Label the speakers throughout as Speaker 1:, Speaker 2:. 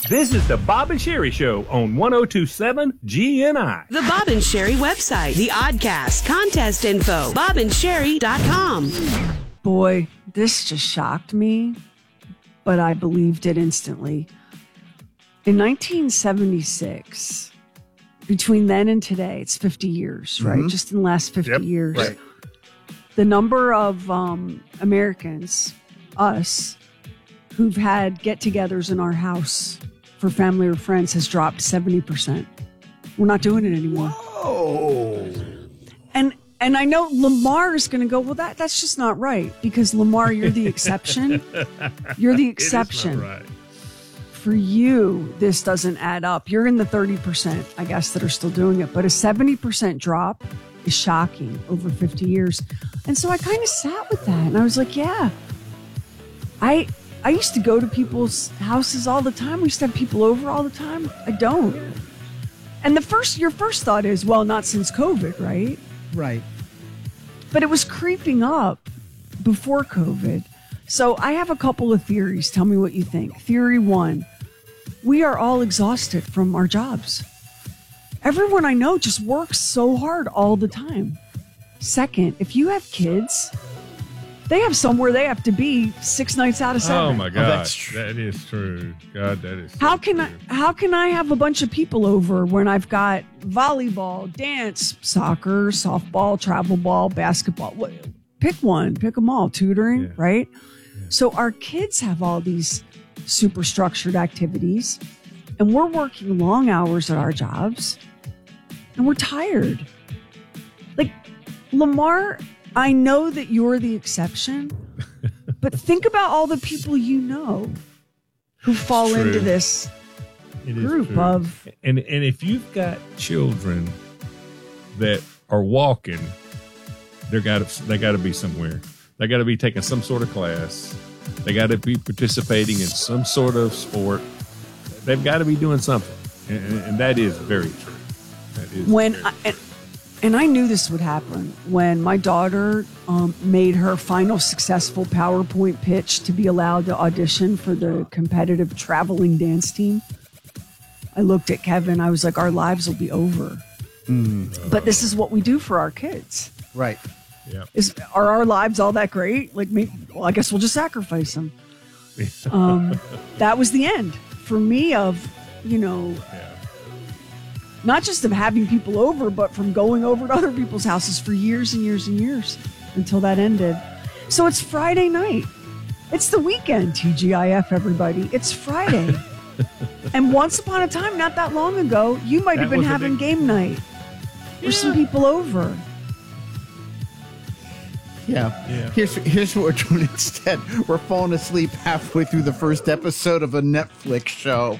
Speaker 1: This is the Bob and Sherry Show on 102.7 GNI.
Speaker 2: The Bob and Sherry website, the Oddcast, contest info, bobandsherry.com.
Speaker 3: Boy, this just shocked me, but I believed it instantly. In 1976, between then and today, it's 50 years, right?
Speaker 4: Mm-hmm.
Speaker 3: Just in the last 50 years.
Speaker 4: Right.
Speaker 3: The number of Americans, us, who've had get-togethers in our house for family or friends has dropped 70%. We're not doing it anymore.
Speaker 4: Whoa.
Speaker 3: And I know Lamar is going to go, well, that's just not right. Because Lamar, you're the exception. You're the exception.
Speaker 1: It is not right.
Speaker 3: For you, this doesn't add up. You're in the 30%, I guess, that are still doing it. But a 70% drop is shocking over 50 years. And so I kind of sat with that. And I was like, yeah, I used to go to people's houses all the time. We used to have people over all the time. I don't. And your first thought is, well, not since COVID, right?
Speaker 4: Right.
Speaker 3: But it was creeping up before COVID. So I have a couple of theories. Tell me what you think. Theory 1, we are all exhausted from our jobs. Everyone I know just works so hard all the time. Second, if you have kids, they have somewhere they have to be 6 nights out of 7.
Speaker 1: Oh my God,
Speaker 4: that's true.
Speaker 1: that is true. God, that is.
Speaker 3: How can I have a bunch of people over when I've got volleyball, dance, soccer, softball, travel ball, basketball? Pick one, pick them all. Tutoring, right? Yeah. So our kids have all these super structured activities, and we're working long hours at our jobs, and we're tired. Like Lamar, I know that you're the exception, but think about all the people you know who fall into this group of.
Speaker 1: And if you've got children that are walking, they got to be somewhere. They got to be taking some sort of class. They got to be participating in some sort of sport. They've got to be doing something, and that is very true. That is
Speaker 3: And I knew this would happen when my daughter made her final successful PowerPoint pitch to be allowed to audition for the competitive traveling dance team. I looked at Kevin. I was like, our lives will be over. But this is what we do for our kids.
Speaker 4: Right.
Speaker 1: Yeah.
Speaker 3: Are our lives all that great? Like, well, I guess we'll just sacrifice them. That was the end for me of, not just of having people over, but from going over to other people's houses for years and years and years until that ended. So it's Friday night. It's the weekend, TGIF, everybody. It's Friday. And once upon a time, not that long ago, you might have been having game night with some people over.
Speaker 4: Yeah. Here's what we're doing instead. We're falling asleep halfway through the first episode of a Netflix show.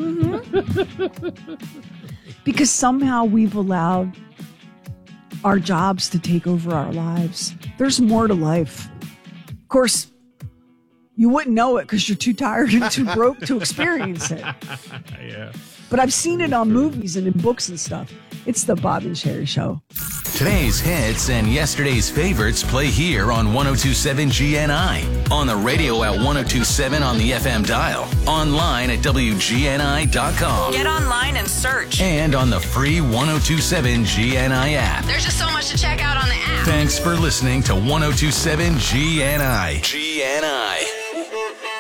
Speaker 3: Because somehow we've allowed our jobs to take over our lives. There's more to life. Of course, you wouldn't know it because you're too tired and too broke to experience it.
Speaker 1: Yeah.
Speaker 3: But I've seen it on movies and in books and stuff. It's the Bob and Sherry Show.
Speaker 5: Today's hits and yesterday's favorites play here on 102.7 GNI. On the radio at 102.7 on the FM dial. Online at WGNI.com.
Speaker 6: Get online and search.
Speaker 5: And on the free 102.7 GNI app.
Speaker 6: There's just so much to check out on the app.
Speaker 5: Thanks for listening to 102.7 GNI. GNI.